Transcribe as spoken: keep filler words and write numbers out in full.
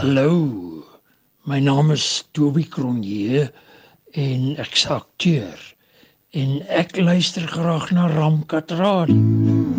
Hallo, my naam is Toby Cronje en ek's akteur en ek luister graag na Ramkat Radio.